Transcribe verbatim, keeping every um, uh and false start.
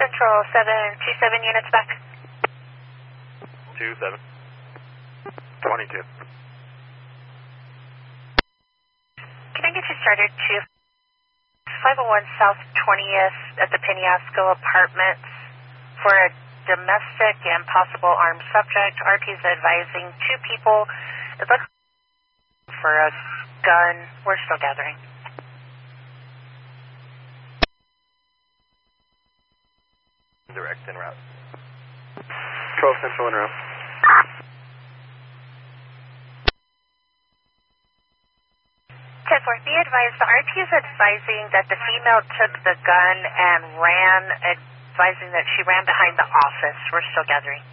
Central seven two seven units back. two seven. twenty-two. Can I get you started to five oh one South twentieth at the Penasco Apartments for a domestic and possible armed subject? R T is advising two people. It looks for a gun. We're still gathering. Direct en route. twelve Central en route. ten four, be advised, the R T is advising that the female took the gun and ran, advising that she ran behind the office. We're still gathering.